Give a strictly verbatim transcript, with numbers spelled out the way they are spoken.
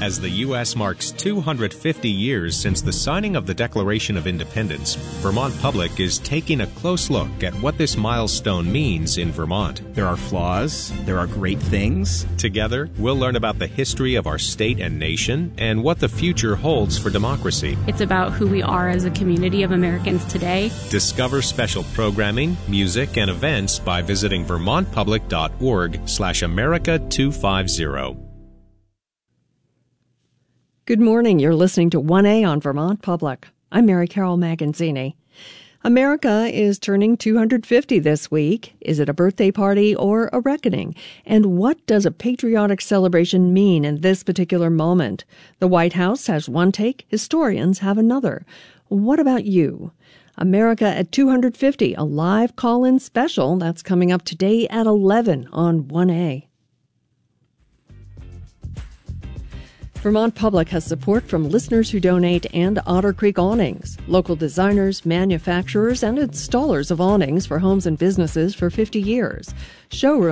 As the U S marks two hundred fifty years since the signing of the Declaration of Independence, Vermont Public is taking a close look at what this milestone means in Vermont. There are flaws, there are great things. Together, we'll learn about the history of our state and nation and what the future holds for democracy. It's about who we are as a community of Americans today. Discover special programming, music, and events by visiting vermontpublic.org slash America 250. Good morning. You're listening to one A on Vermont Public. I'm Mary Carol Maganzini. America is turning two hundred fifty this week. Is it a birthday party or a reckoning? And what does a patriotic celebration mean in this particular moment? The White House has one take, historians have another. What about you? America at two hundred fifty, a live call-in special that's coming up today at eleven on one A. Vermont Public has support from listeners who donate and Otter Creek Awnings, local designers, manufacturers, and installers of awnings for homes and businesses for fifty years. Showroom